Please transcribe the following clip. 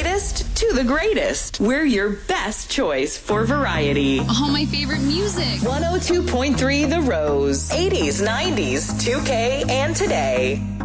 latest to the greatest. We're your best choice for variety. All my favorite music. 102.3 The Rose. 80s, 90s, 2K, and today.